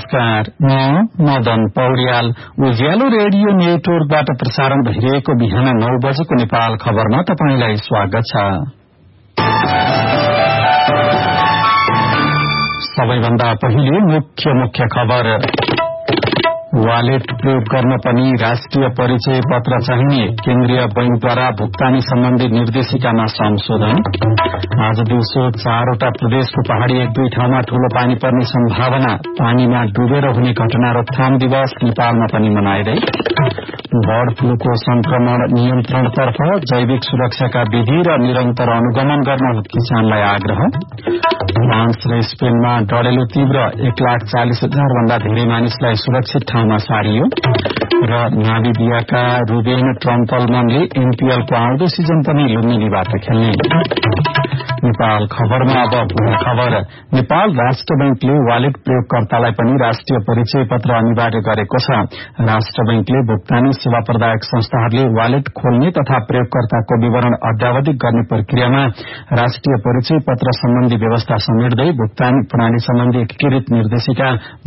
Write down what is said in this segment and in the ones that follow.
नमस्कार, म मदन पौड्याल। उज्यालो रेडियो नेटवर्कबाट प्रसारण भइरहेको बिहान 9 बजेको नेपाल खबरमा तपाईंलाई स्वागत छ। सबैभन्दा पहिले मुख्य खबर। वालेट प्रयोग गर्न पनि राष्ट्रिय परिचय पत्र चाहिने, केन्द्रीय बैंकद्वारा भुक्तानी सम्बन्धी निर्देशिकामा संशोधन। आज दिउँसो 4वटा प्रदेशको पहाड़ी 1-2 ठाउँमा ठूलो पानी पर्ने सम्भावना। पानीमा डुबेर हुने घटना रोकथाम दिवस नेपालमा पनि मनाइँदै। बर्ड फ्लूको संक्रमण नियन्त्रणतर्फ जैविक सुरक्षाका विधि र निरन्तर अनुगमन गर्न किसानलाई आग्रह। फ्रान्स र स्पेनमा डढेलो तीव्र, 1,40,000 भन्दा धेरै मानिसलाई सुरक्षित ठाउँमा सारियो। र नामिबियाका रुबेन ट्रम्पलमनले एनपीएलको आउँदो सिजन पनि लुम्बिनीबाट खेल्ने। नेपाल खबरमा अब खबर। नेपाल राष्ट्र बैंकले वालेट प्रयोगकर्तालाई पनि राष्ट्रिय परिचय पत्र अनिवार्य गरेको छ। राष्ट्र बैंकले भुक्तानी सेवा प्रदायक संस्थाहरूले वालेट खोल्ने तथा प्रयोगकर्ताको विवरण अद्यावधिक गर्ने प्रक्रियामा राष्ट्रिय परिचय पत्र सम्बन्धी व्यवस्था समेट्दै भुक्तानी प्रणाली सम्बन्धी एकीकृत निर्देशिका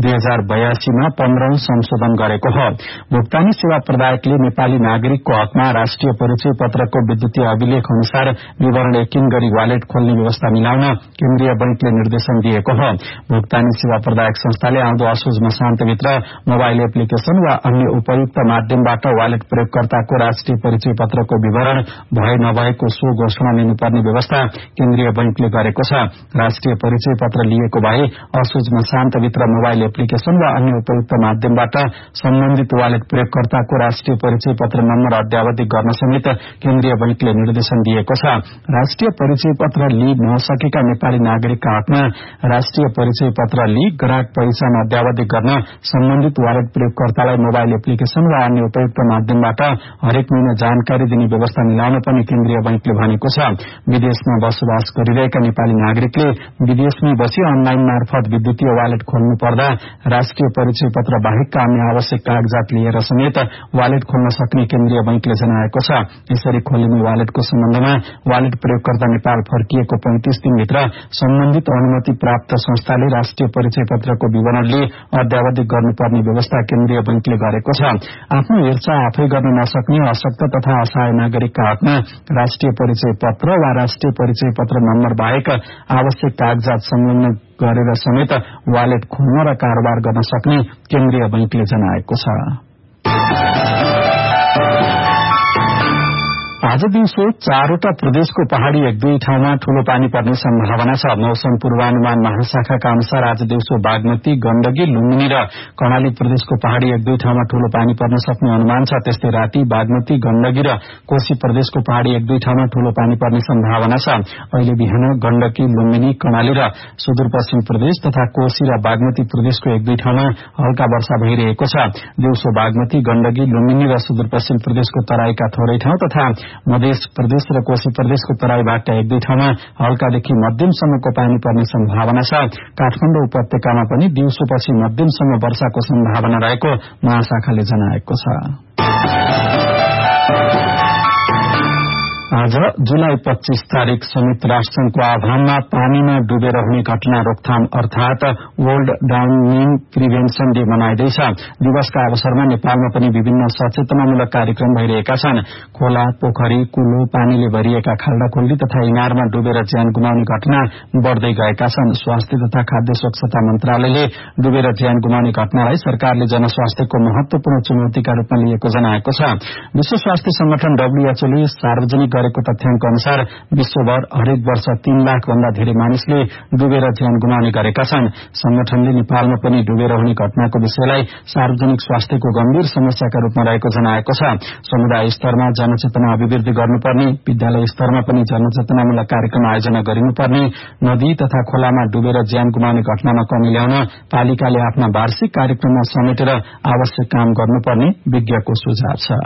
2082 मा 15औं संशोधन गरेको हो। भुक्तानी सेवा प्रदायकले नेपाली नागरिकको हकमा राष्ट्रिय परिचय पत्रको विद्युतीय अभिलेख अनुसार विवरण यकिन गरी वालेट खोल्ने व्यवस्था मिलाउन केन्द्रीय बैंकले निर्देशन दिएको हो। भुक्तानी सेवा प्रदायक संस्थाले आउँदो असोज मसान्तभित्र मोबाइल एप्लिकेशन वा अन्य उपयुक्त माध्यमबाट वालेट प्रयोगकर्ताको राष्ट्रिय परिचय पत्रको विवरण भए नभएको सो घोषणा लिनुपर्ने व्यवस्था केन्द्रीय बैंकले गरेको छ। राष्ट्रिय परिचय पत्र लिएको भए असोज मसान्तभित्र मोबाइल एप्लिकेशन वा अन्य उपयुक्त माध्यमबाट सम्बन्धित वालेट प्रयोगकर्ताको राष्ट्रिय परिचय पत्र नम्बर अद्यावधिक गर्न समेत केन्द्रीय बैंकले निर्देशन दिएको छ। राष्ट्रिय परिचय पत्र लिई नसकेका नेपाली नागरिकका हकमा राष्ट्रिय परिचय पत्र लिई ग्राहक पहिचान अद्यावधिक गर्न सम्बन्धित वालेट प्रयोगकर्तालाई मोबाइल एप्लिकेशन वा अन्य उपयुक्त माध्यमबाट हरेक महिना जानकारी दिने व्यवस्था मिलाउन पनि केन्द्रीय बैंकले भनेको छ। विदेशमा बसोबास गरिरहेका नेपाली नागरिकले विदेशमै बसी अनलाइन मार्फत विद्युतीय वालेट खोल्नु पर्दा राष्ट्रिय परिचय पत्र बाहेकका अन्य आवश्यक कागजात लिएर समेत वालेट खोल्न सक्ने केन्द्रीय बैंकले जनाएको छ। यसरी खोलिने वालेटको सम्बन्धमा वालेट प्रयोगकर्ता नेपाल फर्किएको 35 दिनभित्र सम्बन्धित अनुमति प्राप्त संस्थाले राष्ट्रिय परिचय पत्रको विवरणले अद्यावधिक गर्नुपर्ने व्यवस्था केन्द्रीय बैंकले गरेको छ। आफ्नो हेरचाह आफै गर्न नसक्ने अशक्त तथा असहाय नागरिकका हकमा राष्ट्रिय परिचय पत्र वा राष्ट्रिय परिचय पत्र नम्बर बाहेक आवश्यक कागजात संलग्न गरेर समेत वालेट खोल्न र कारोबार गर्न सक्ने केन्द्रीय बैंकले जनाएको छ। आज दिउँसो 4वटा प्रदेशको पहाड़ी 1-2 ठाउँमा ठूलो पानी पर्ने सम्भावना छ। मौसम पूर्वानुमान महाशाखाका अनुसार आज दिउँसो बागमती, गण्डकी, लुम्बिनी र कर्णाली प्रदेशको पहाड़ी 1-2 ठाउँमा ठूलो पानी पर्न सक्ने अनुमान छ। त्यस्तै राति बागमती, गण्डकी र कोशी प्रदेशको पहाड़ी 1-2 ठाउँमा ठूलो पानी पर्ने सम्भावना छ। अहिले बिहान गण्डकी, लुम्बिनी, कर्णाली र सुदूरपश्चिम प्रदेश तथा कोशी र बागमती प्रदेशको 1-2 ठाउँमा हल्का वर्षा भइरहेको छ। दिउँसो बागमती, गण्डकी, लुम्बिनी र सुदूरपश्चिम प्रदेशको तराईका थोरै ठाउँ तथा मध्य प्रदेश र कोशी प्रदेशको तराईबाट 1-2 ठाउँमा हल्कादेखि मध्यमसम्मको पानी पर्ने सम्भावना छ। काठमाडौँ उपत्यकामा पनि दिउँसोपछि मध्यमसम्म वर्षाको सम्भावना रहेको महाशाखाले जनाएको छ। आज जुलाई 25 तारिक संयुक्त राष्ट्रसंघको आह्वानमा पानीमा डुबेर हुने घटना रोकथाम अर्थात वर्ल्ड ड्राउनिङ प्रिभेन्सन डे मनाइँदैछ। दिवसका अवसरमा नेपालमा पनि विभिन्न सचेतनामूलक कार्यक्रम भइरहेका छन्। खोला, पोखरी, कुलो, पानीले भरिएका खाल्डाखुल्डी तथा इनारमा डुबेर ज्यान गुमाउने घटना बढ़दै गएका छन्। स्वास्थ्य तथा खाद्य स्वच्छता मन्त्रालयले डुबेर ज्यान गुमाउने घटनालाई सरकारले जनस्वास्थ्यको महत्वपूर्ण चुनौतीका रूपमा लिएको जनाएको छ। विश्व स्वास्थ्य संगठन WHO ले सार्वजनिक गरेको तथ्याङ्क अनुसार विश्वभर हरेक वर्ष 3 लाख भन्दा धेरै मानिसले डुबेर ज्यान गुमाउने गरेका छन्। संगठनले नेपालमा पनि डुबेर हुने घटनाको विषयलाई सार्वजनिक स्वास्थ्यको गम्भीर समस्याका रूपमा रहेको जनाएको छ। समुदाय स्तरमा जनचेतना अभिवृद्धि गर्नुपर्ने, विद्यालय स्तरमा पनि जनचेतनामूलक कार्यक्रम आयोजना गरिनुपर्ने, नदी तथा खोलामा डुबेर ज्यान गुमाउने घटनामा कमी ल्याउन पालिकाले आफ्ना वार्षिक कार्यक्रममा समेटेर आवश्यक काम गर्नुपर्ने विज्ञको सुझाव छ।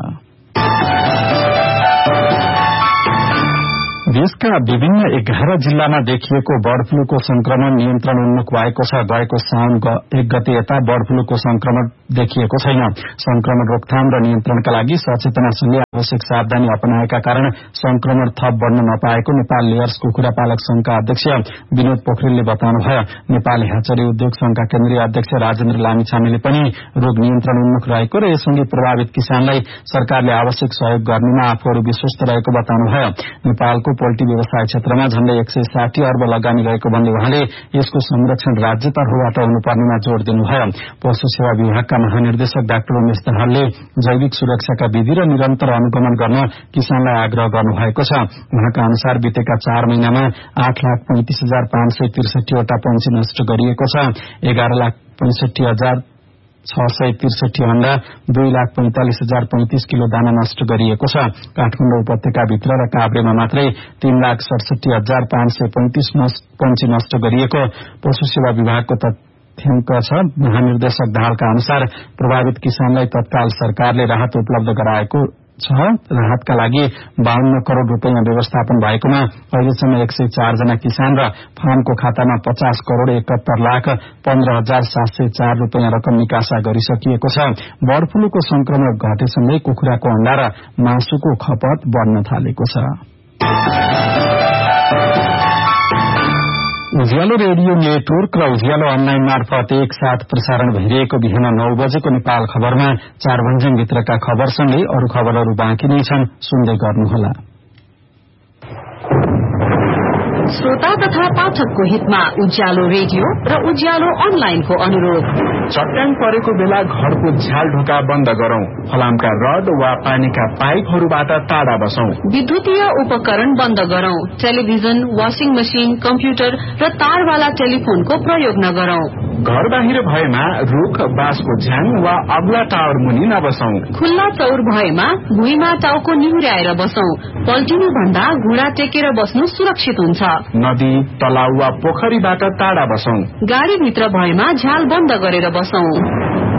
देशका विभिन्न 11 जिल्लामा देखिएको बर्ड फ्लूको संक्रमण नियन्त्रण उन्मुख भएको छ। गएको साउन 1 गते यता बर्ड फ्लूको संक्रमण देखिएको छैन। संक्रमण रोकथाम र नियन्त्रणका लागि सचेतनासँगै आवश्यक सावधानी अपनाएका कारण संक्रमण थप बढ़न नपाएको नेपाल लेयर्स कुखुरा पालक संघका अध्यक्ष विनोद पोखरेलले बताउनुभयो। नेपाल ह्याचरी उद्योग संघका केन्द्रीय अध्यक्ष राजेन्द्र लामिछानेले पनि रोग नियन्त्रण उन्मुख रहेको र यससँगै प्रभावित किसानलाई सरकारले आवश्यक सहयोग गर्नेमा आफूहरू विश्वस्त रहेको बताउनुभयो। नेपालको पोल्ट्री व्यवसाय क्षेत्रमा झण्डै 160 अर्ब लगानी रहेको भन्दै उहाँले यसको संरक्षण राज्य तर्फबाट हुनुपर्नेमा जोड़ दिनुभयो। पशु सेवा विभागका महानिर्देशक डाक्टर उमेश दाहालले जैविक सुरक्षाका विधि र निरन्तर अनुगमन गर्न किसानलाई आग्रह गर्नुभएको छ। उहाँका अनुसार बितेका 4 महिनामा 8,35,563 वटा पंक्षी नष्ट गरिएको छ। 11,65,663 अण्डा, 2,45,035 किलो दाना नष्ट गरिएको छ। काठमाडौँ उपत्यकाभित्र र काभ्रेमा मात्रै 3,67,535 पंक्षी नष्ट गरिएको पशु सेवा विभागको तथ्याङ्क छ। महानिर्देशक दाहालका अनुसार प्रभावित किसानलाई तत्काल सरकारले राहत उपलब्ध गराएको छ। राहतका लागि 52 करोड़ रूपियाँ व्यवस्थापन भएकोमा अहिलेसम्म 104 जना किसान र फार्मको खातामा 50 करोड़ 71 लाख 15,704 रूपियाँ रकम निकासा गरिसकिएको छ। बर्ड फ्लूको संक्रमण घटेसँगै कुखुराको अण्डा र मासुको खपत बढ़न थालेको छ। उज्यालो रेडियो नेटवर्क र उज्यालो अनलाइन मार्फत एक साथ प्रसारण भइरहेको बिहान 9 बजेको नेपाल खबरमा 4 भन्ज्याङभित्रका खबरसँगै अरू खबरहरू बाँकी नै छन्, सुन्दै गर्नुहोला। श्रोता तथा पाठकको हितमा उज्यालो रेडियो र उज्यालो अनलाइनको अनुरोध। चट्याङ परेको बेला घरको झ्याल ढोका बन्द गरौं। फलामका रड वा पानीका पाइपहरूबाट टाढा बसौं। विद्युतीय उपकरण बन्द गरौं। टेलिभिजन, वाशिङ मशिन, कम्प्युटर र तारवाला टेलिफोनको प्रयोग नगरौं। घर बाहिर भएमा रुख, बाँसको झ्याङ वा अग्ला टावर मुनि नबसौं। खुल्ला चौर भएमा भुइँमा टाउको निहुर्याएर बसौं। पल्टिनु भन्दा घुँडा टेकेर बस्नु सुरक्षित हुन्छ। नदी, तलाउ वा पोखरीबाट टाढा बसौं। गाडीभित्र भएमा झ्याल बन्द गरेर बसौं।